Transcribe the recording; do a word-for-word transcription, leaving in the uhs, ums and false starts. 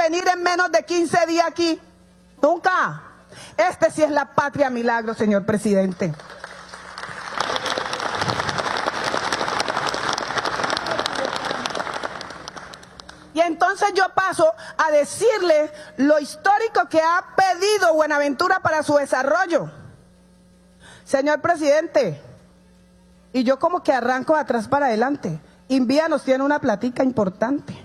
venir en menos de quince días aquí. Nunca. Este sí es la patria milagro, señor presidente. Y entonces yo paso a decirle lo histórico que ha pedido Buenaventura para su desarrollo. Señor presidente, y yo como que arranco de atrás para adelante. Invíanos tiene una platica importante.